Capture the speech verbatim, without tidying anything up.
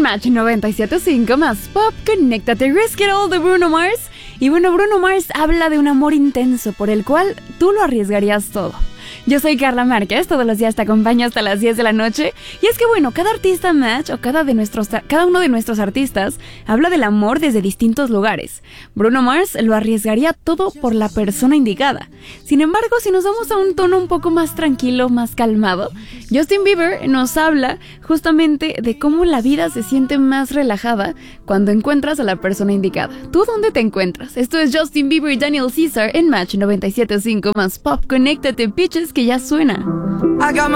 Match noventa y siete punto cinco más Pop, conéctate, Risk It All de Bruno Mars. Y bueno, Bruno Mars habla de un amor intenso por el cual tú lo arriesgarías todo. Yo soy Carla Márquez, todos los días te acompaño hasta las diez de la noche. Y es que bueno, cada artista Match o cada, de nuestros, cada uno de nuestros artistas habla del amor desde distintos lugares. Bruno Mars lo arriesgaría todo por la persona indicada. Sin embargo, si nos vamos a un tono un poco más tranquilo, más calmado, Justin Bieber nos habla justamente de cómo la vida se siente más relajada cuando encuentras a la persona indicada. ¿Tú dónde te encuentras? Esto es Justin Bieber y Daniel Caesar en Match noventa y siete punto cinco más Pop. Conéctate, bitches, que ya suena.